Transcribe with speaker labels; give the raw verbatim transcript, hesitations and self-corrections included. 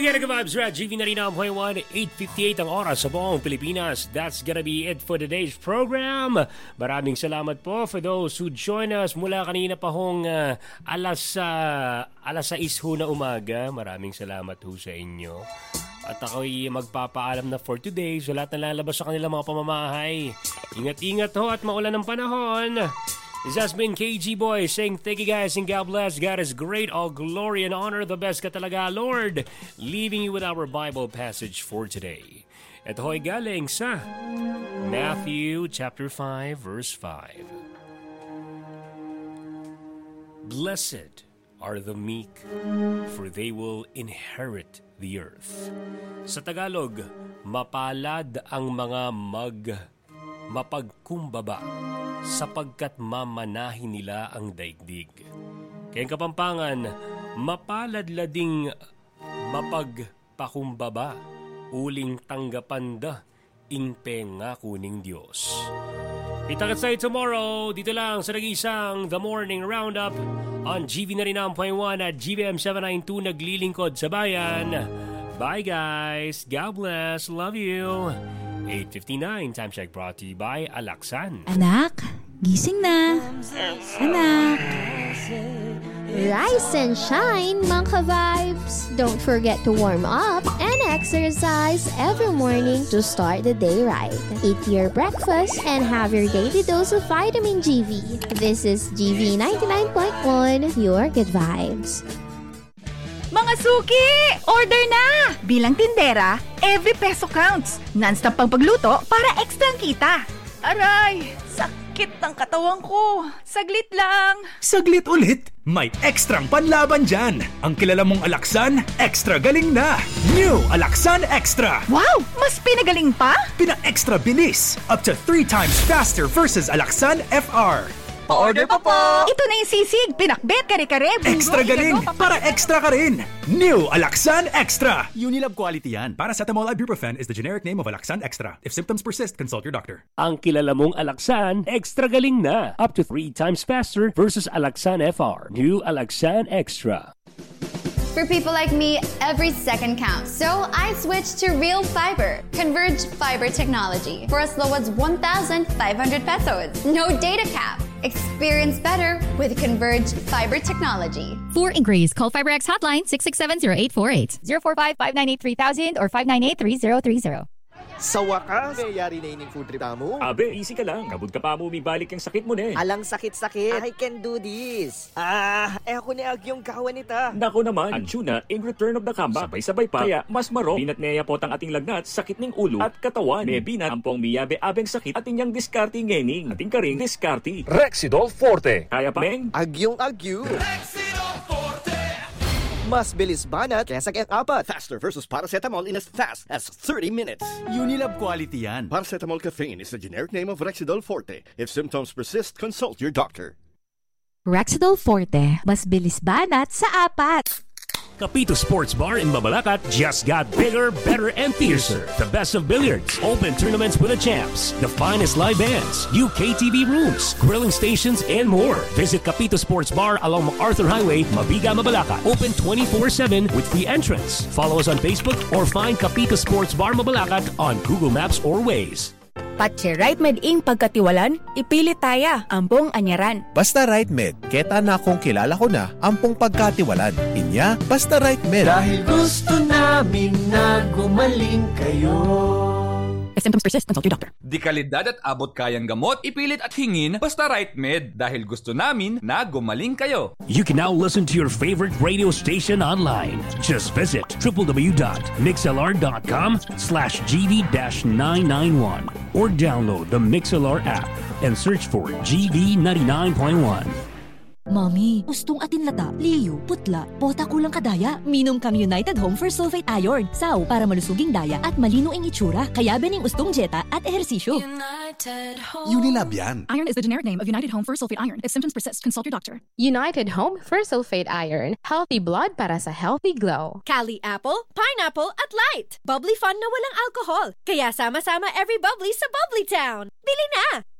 Speaker 1: Weekend Good Vibes, Red G V ninety-nine point one, eight fifty-eight ang oras sa buong Pilipinas. That's gonna be it for today's program. Maraming salamat po for those who join us mula kanina pa hong uh, alas, uh, alas sais ho na umaga. Maraming salamat ho sa inyo. At ako'y magpapaalam na for today sa lahat na lalabas sa kanilang mga pamamahay. Ingat-ingat ho at maulan ng panahon. This has been K G Boy saying thank you guys and God bless. God is great. All glory and honor the best ka talaga, Lord. Leaving you with our Bible passage for today. Ito ay galing sa Matthew chapter five verse five. Blessed are the meek, for they will inherit the earth. Sa Tagalog, mapalad ang mga mag mapagkumbaba, sapagkat mamanahin nila ang daigdig. Kaya Kapampangan, mapaladlading mapagpakumbaba, uling tanggapan da, ingpe nga kuning Diyos. Kita-kits tayo tomorrow, dito lang sa nag-isang The Morning Roundup on G V ninety-nine point one at G V M seven ninety-two, naglilingkod sa bayan. Bye guys, God bless, love you. eight fifty-nine, time check brought to you by Alaksan.
Speaker 2: Anak, gising na. Anak.
Speaker 3: Rise and shine, mga ka-vibes. Don't forget to warm up and exercise every morning to start the day right. Eat your breakfast and have your daily dose of vitamin G V. This is G V ninety-nine point one, your good vibes.
Speaker 2: Mga suki! Order na! Bilang tindera, every peso counts. Non-stop pang pagluto para extra kita. Aray! Sakit ng katawan ko. Saglit lang.
Speaker 4: Saglit ulit? May ekstrang panlaban dyan. Ang kilala mong Alaksan, extra galing na. New Alaksan Extra.
Speaker 2: Wow! Mas pinagaling pa?
Speaker 4: Pina-extra bilis. Up to three times faster versus Alaksan F R.
Speaker 2: Pa-order pa po! Ito na yung sisig, pinakbet, kare-kare, bungo,
Speaker 4: extra galing,
Speaker 2: ilago,
Speaker 4: para extra ka rin! New Alaksan Extra! Unilab quality yan. Paracetamol ibuprofen is the generic name of Alaksan Extra. If symptoms persist, consult your doctor.
Speaker 1: Ang kilala mong Alaksan, extra galing na. Up to three times faster versus Alaksan F R. New Alaksan Extra.
Speaker 5: For people like me, every second counts. So I switched to Real Fiber, Converged Fiber Technology, for as low as one thousand five hundred pesos. No data cap. Experience better with Converged Fiber Technology.
Speaker 6: For inquiries, call FiberX hotline six six seven zero eight four eight, zero four five, five nine eight, three thousand or five nine eight, three zero three zero.
Speaker 7: Sa wakas, mayayari na ining food trip mo.
Speaker 8: Abe, easy ka lang. Kabud ka pa mo, balik yung sakit mo na eh.
Speaker 7: Alang sakit-sakit. I can do this. Ah, eh ako ni Ag yung kawan nita.
Speaker 8: Nako naman, ang tuna, in return of the comeback. Sabay-sabay pa. Kaya, mas maro. Binat neya po tang ating lagnat, sakit ning ulo at katawan. May binat, ampong miyabe abeng sakit at inyang diskarti ngening. Ating karing diskarti.
Speaker 9: Rexidol Forte.
Speaker 8: Kaya pa, Meng?
Speaker 7: Ag yung Agyu. Rexidol Forte. Mas bilis banat kesa kaya apat.
Speaker 10: Faster versus paracetamol in as fast as thirty minutes.
Speaker 4: Unilab quality yan.
Speaker 10: Paracetamol caffeine is the generic name of Rexidol Forte. If symptoms persist, consult your doctor.
Speaker 2: Rexidol Forte, mas bilis banat sa apat.
Speaker 1: Capito Sports Bar in Mabalacat just got bigger, better, and fiercer. The best of billiards, open tournaments with the champs, the finest live bands, new K T V rooms, grilling stations, and more. Visit Capito Sports Bar along MacArthur Highway, Mabiga, Mabalacat. Open twenty-four seven with free entrance. Follow us on Facebook or find Capito Sports Bar Mabalacat on Google Maps or Waze.
Speaker 11: Patse Right Med ing pagkatiwalan, ipilit taya, ampong anyaran.
Speaker 12: Basta Right Med, keta na kung kilala ko na, ampong pagkatiwalan. Inya, basta Right Med.
Speaker 13: Dahil gusto namin na gumaling kayo.
Speaker 11: If symptoms persist, consult your doctor.
Speaker 14: Di kalidad at abot kayang gamot, ipilit at hingin, basta Right Med. Dahil gusto namin na gumaling kayo.
Speaker 1: You can now listen to your favorite radio station online. Just visit w w w dot mixlr dot com slash g v nine nine one or download the MixLR app and search for G V ninety-nine point one.
Speaker 15: Mami, gustong atin lata, liyo, putla, bota kulang kadaya. Minom kami United Home for Sulfate Iron. Saw, para malusuging daya at malino ang itsura. Kaya bening ustong jeta at ehersisyo.
Speaker 12: United Home. Unilab yan.
Speaker 11: Iron is the generic name of United Home for Sulfate Iron. If symptoms persist, consult your doctor.
Speaker 16: United Home for Sulfate Iron. Healthy blood para sa healthy glow.
Speaker 17: Cali Apple, Pineapple at Light. Bubbly fun na walang alcohol. Kaya sama-sama every bubbly sa Bubbly Town. Bili na!